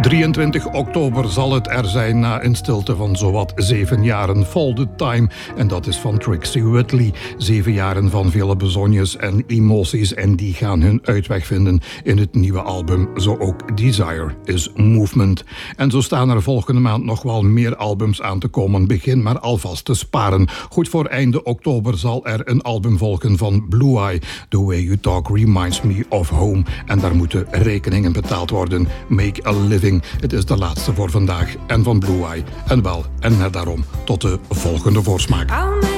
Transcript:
23 oktober zal het er zijn na een stilte van zowat 7 jaren. Folded Time, en dat is van Trixie Whitley. 7 jaren van vele bezonjes en emoties, en die gaan hun uitweg vinden in het nieuwe album. Zo ook Desire is Movement. En zo staan er volgende maand nog wel meer albums aan te komen. Begin maar alvast te sparen. Goed voor einde oktober zal er een album volgen van Blue Eye. The Way You Talk Reminds Me of Home. En daar moeten rekeningen betaald worden. Make a Living. Het is de laatste voor vandaag en van Blue Eye. En wel, en net daarom, tot de volgende voorsmaak.